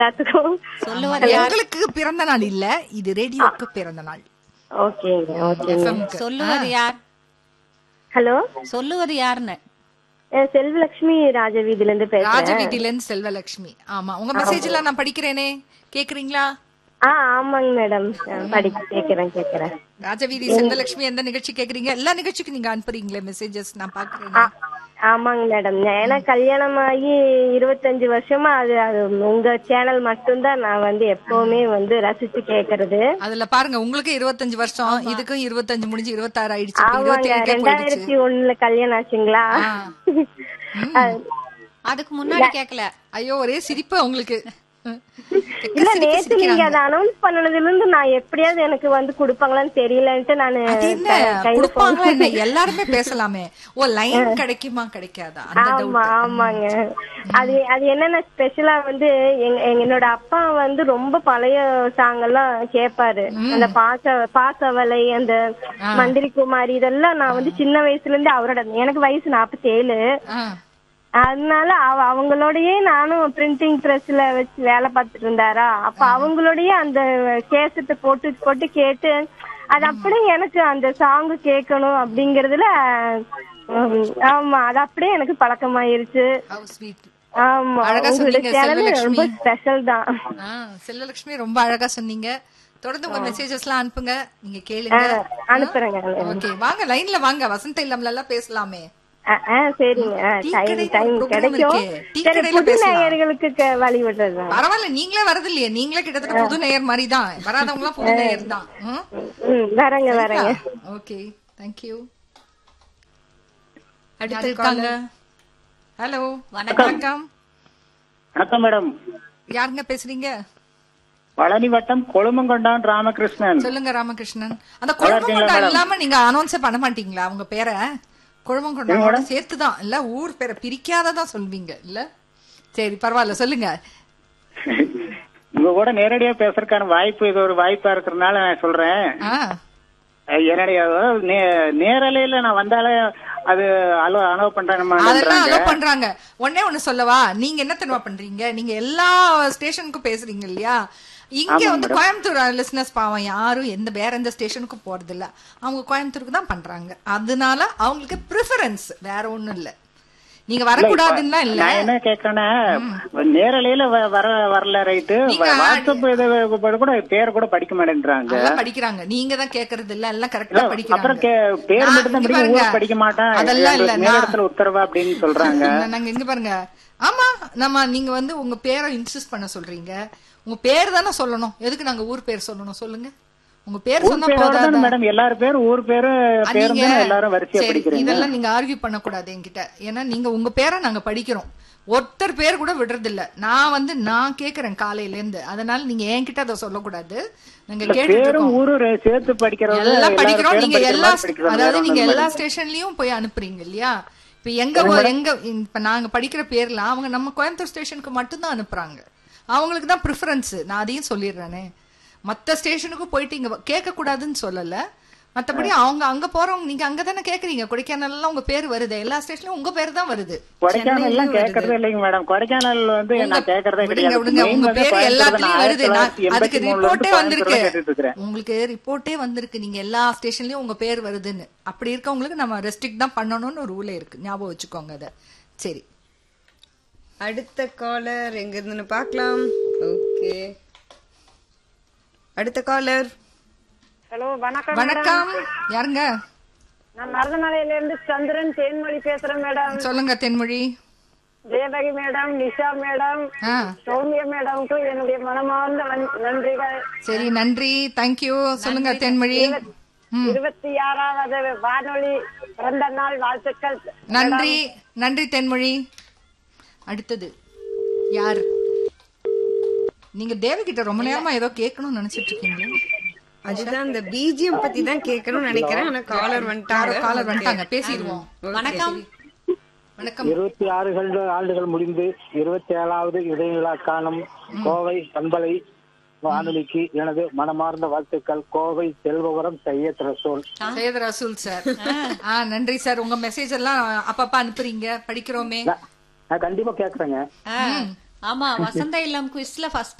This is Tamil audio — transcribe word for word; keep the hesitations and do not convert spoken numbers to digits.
எல்லாத்துக்கும் சொல்லுவது எங்களுக்கு பிறந்த நாள் இல்ல, இது ரேடியோக்கு பிறந்த நாள். ஓகேங்க ஓகேங்க. சொல்லுவது யார்? ஹலோ, சொல்லுவது யாருன்னு? செல்வலட்சுமி ராஜவீதில இருந்து பேசுறேன். ராஜவீதில இருந்து செல்வலட்சுமி. ஆமா, உங்க மெசேஜ் எல்லாம் நான் படிக்கிறேனே, கேக்குறீங்களா? ஆ ஆமாங்க மேடம், படிக்க கேக்குறேன் கேக்குறேன். ராஜவீதி செல்வலட்சுமி எந்த நிகழ்ச்சி கேக்குறீங்க? எல்லா நிகழ்ச்சிக்கும் நீங்க அனுப்புறீங்களே மெசேஜஸ், நான் பாக்குறேன். ஆமாங்க மேடம், ஏன்னா கல்யாணம் ஆகி இருபத்தஞ்சு வருஷமா அது அது உங்க சேனல் மட்டும்தான் நான் வந்து எப்பவுமே வந்து ரசிச்சு கேக்குறது. அதுல பாருங்க, உங்களுக்கு இருபத்தஞ்சு வருஷம், இதுக்கும் இருபத்தஞ்சு முடிஞ்சு இருபத்தாறு ஆயிடுச்சு. ஆமாங்க, ரெண்டாயிரத்தி ஒண்ணுல கல்யாணம் ஆச்சுங்களா? அதுக்கு முன்னாடி கேக்கல. ஐயோ, ஒரே சிரிப்பு உங்களுக்கு. இல்ல, நேத்து நீங்க அதை அனௌன்ஸ் பண்ணதுல இருந்து நான் எப்படியாவது எனக்கு வந்து குடுப்பாங்களான்னு தெரியலன்ட்டு நானு எல்லாருமே பேசலாமே. ஓ, லைன் கிடைக்குமா கிடைக்காதா? ஆமா ஆமாங்க. அது அது என்னன்னா ஸ்பெஷலா வந்து என்னோட அப்பா வந்து ரொம்ப பழைய சாங் எல்லாம் கேட்பாரு. அந்த பாச பாசவலை, அந்த மந்திரி குமாரி, இதெல்லாம் நான் வந்து சின்ன வயசுல இருந்து அவரோட, எனக்கு வயசு நாற்பத்தி ஏழு, அதனால அவங்களோடயே நானும் பிரிண்டிங் பிரஸ்ல வச்சு வேலை பார்த்துட்டு இருந்தாரா, அப்ப அவங்களோடய அந்த கேசத்தை போட்டு போட்டு கேட்டு அது அப்படியே எனக்கு அந்த சாங் கேட்கணும் அப்படிங்கறதுல, ஆமா, அது அப்படியே எனக்கு பழக்கமாயிருச்சு. ஆமா, உங்களோட சேனல் ரொம்ப ஸ்பெஷல் தான். செல்வலட்சுமி, ரொம்ப அழகா சொன்னீங்க. தொடர்ந்து உங்க மெசேஜஸ் எல்லாம் அனுப்புங்க, நீங்க கேளுங்க. அனுப்புறேங்க. ஓகே, வாங்க லைன்ல வாங்க, வசந்த இல்லம்ல எல்லாம் பேசலாமே. சரிங்க, டைம் கிடைக்கும். புது நேயர்களுக்கு வழி விடுறது பரவாயில்ல, நீங்களே வரது இல்லையே, நீங்களே கிட்டத்தட்ட புது நேயர் மாதிரி தான், வராதவங்க எல்லாம் புது நேயர் தான். வரங்க வரங்க. Okay, thank you. அடுத்து இருக்காங்க. ஹலோ, வணக்கம். வணக்கம் மேடம். யாருங்க பேசுறீங்க? பழனி வட்டம் கொழுமங்கொண்டான் ராமகிருஷ்ணன். சொல்லுங்க ராமகிருஷ்ணன். அந்த கொழுமங்கொண்டான் இல்லாம நீங்க அனௌன்ஸ் பண்ண மாட்டீங்களா உங்க பேரை? கொழுமங்கொண்டானோட சேர்த்துதான் இல்ல, ஊர் பேரை பிரிக்காததான் சொல்வீங்க இல்ல? சரி, பரவாயில்ல, சொல்லுங்க. உங்க கூட நேரடியா பேசுறதுக்கான வாய்ப்பு இது ஒரு வாய்ப்பா இருக்கிறதுனால நான் சொல்றேன். என்னுடைய நேரலையில நான் வந்தாலே அது அலோ அலோ பண்றாங்க. அதெல்லாம் அலோ பண்றாங்க. ஒன்னே ஒண்ணு சொல்லவா, நீங்க என்ன தெரியுமா பண்றீங்க, நீங்க எல்லா ஸ்டேஷனுக்கும் பேசுறீங்க இல்லையா? இங்க வந்து கோயம்புத்தூர் லிசனர்ஸ் பாவம் யாரும் எந்த வேற எந்த ஸ்டேஷனுக்கும் போறது இல்ல, அவங்க கோயம்புத்தூருக்கு தான் பண்றாங்க. அதனால அவங்களுக்கு ப்ரிஃபரன்ஸ், வேற ஒண்ணும் இல்ல. நீங்க வரக்கூடாதுன்னா இல்ல. நான் என்ன கேக்குறேன்னா, நேரலையில வர வரல, ரைட்டு, வாட்ஸ்அப் கூட பேர் கூட படிக்க மாட்டேன்றாங்க. படிக்கிறாங்க, நீங்க தான் கேக்குறது இல்ல, எல்லாம் கரெக்டா படிக்கிறாங்க. அப்புறம் பேர் மட்டும் தான் படிக்க, ஊர் படிக்க மாட்டேன், அதெல்லாம் இல்ல, நேரத்துல உத்தரவா அப்படின்னு சொல்றாங்க. நாங்க இங்க பாருங்க, ஆமா, நம்ம நீங்க வந்து உங்க பேரை இன்சிஸ்ட் பண்ண சொல்றீங்க. உங்க பேர் தானே சொல்லணும், எதுக்கு நாங்க ஊர் பேர் சொல்லணும் சொல்லுங்க? உங்க பேர் சொன்னா போதாதா மேடம்? எல்லாரும் பேர் ஊர் பேரு எல்லாரும் வரிசையா படிக்கிறீங்க. இதெல்லாம் நீங்க ஆர்கியூ பண்ண கூடாது என்கிட்ட. ஏன்னா நீங்க உங்க பேரை நாங்க படிக்கிறோம், ஒருத்தர் பேர் கூட விடுறது இல்ல. நான் வந்து நான் கேக்குறேன் காலையில இருந்து, அதனால நீங்க என்கிட்ட அதை சொல்லக்கூடாது. நாங்க கேட்டு சேர்த்து படிக்கிறோம், எல்லாம் படிக்கிறோம். நீங்க எல்லா, அதாவது நீங்க எல்லா ஸ்டேஷன்லயும் போய் அனுப்புறீங்க இல்லையா? இப்ப எங்க எங்க இப்ப நாங்க படிக்கிற பேர்லாம் அவங்க நம்ம கோயம்புத்தூர் ஸ்டேஷனுக்கு மட்டும்தான் அனுப்புறாங்க, அவங்களுக்கு தான் ப்ரிஃபரன்ஸ். நான் அதையும் சொல்லிடுறேனே, மத்த ஸ்டேஷனுக்கு போயிட்டு இங்க கேட்க கூடாதுன்னு சொல்லல. மத்தபடி அவங்க அங்க போறவங்க, நீங்க அங்கதானே கேக்குறீங்க. கொடைக்கானல் எல்லாம் உங்க பேர் வருது, எல்லா ஸ்டேஷன்லயும் உங்க பேர் தான் வருது. கொடைக்கானல் எல்லாம் கேக்குறதே இல்லைங்க மேடம். கொடைக்கானல் வந்து நான் கேக்குறதே கிடையாது. உங்க பேர் எல்லாத்துலயும் வருது. அதுக்கு ரிப்போர்ட்டே வந்திருக்கு, உங்களுக்கு ரிப்போர்ட்டே வந்திருக்கு, நீங்க எல்லா ஸ்டேஷன்லயும் உங்க பேர் வருதுன்னு. அப்படி இருக்கவங்களுக்கு நம்ம ரெஸ்ட்ரிக்ட் தான் பண்ணணும்னு ஒரு ரூலே இருக்கு, ஞாபகம் வச்சுக்கோங்க அத. சரி, அடுத்த காலர் எங்க இருந்து பாக்கலாம். ஓகே, அடுத்த காலர். ஹலோ, வணக்கம். வணக்கம், யாருங்க? நான் மருதமலையில இருந்து சந்திரன் தேன்மொழி பேசுறேன் மேடம். சொல்லுங்க தேன்மொழி. தேவகி மேடம், நிஷா மேடம், சௌமியா மேடம்க்கு என்னுடைய மனமார்ந்த நன்றிகள். சரி, நன்றி, தேங்க்யூ. சொல்லுங்க தேன்மொழி. இருபத்தி ஆறாவது வானொலி பிறந்த நாள் வாழ்த்துக்கள். நன்றி, நன்றி தேன்மொழி. அடுத்தது யார்? நீங்க தேவகிட்ட ரொம்ப நேரமா ஏதோ கேட்கணும்னு நினைச்சிட்டு இருக்கீங்களா? அதுதான் இந்த பிஜிஎம் பத்தி தான் கேட்கணும்னு நினைக்கிறேன். ஆனா காலர் வந்துட்டாங்க, காலர் வந்துட்டாங்க, பேசிடுவோம். வணக்கம். வணக்கம். இருபத்தி ஆறு ஆண்டுகள் முடிந்து இருபத்தி ஏழாவது இடைநிலா காணும் கோவை பண்பலை வானொலிக்கு எனது மனமார்ந்த வாழ்த்துக்கள். கோவை செல்வபுரம் சையத் ரசூல். சையத் ரசூல் சார், நன்றி சார். உங்க மெசேஜ் எல்லாம் அப்பப்ப அனுப்புறீங்க, படிக்கிறோமே. நான் கண்டிப்பா கேக்குறேங்க. ஆமா வசந்த இல்லம் குவிஸ்ல ஃபர்ஸ்ட்